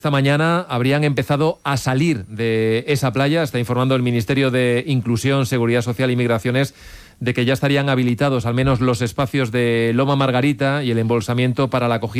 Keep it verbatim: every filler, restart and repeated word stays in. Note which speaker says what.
Speaker 1: Esta mañana habrían empezado a salir de esa playa. Está informando el Ministerio de Inclusión, Seguridad Social y Migraciones de que ya estarían habilitados al menos los espacios de Loma Margarita y el embolsamiento para la acogida